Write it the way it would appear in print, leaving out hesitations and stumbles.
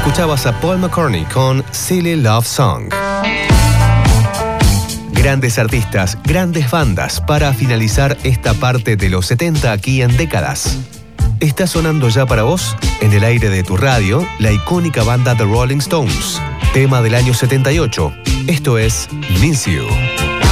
Escuchabas a Paul McCartney con Silly Love Song. Grandes artistas, grandes bandas para finalizar esta parte de los 70 aquí en Décadas. Está sonando ya para vos, en el aire de tu radio, la icónica banda The Rolling Stones. Tema del año 78. Esto es Miss You.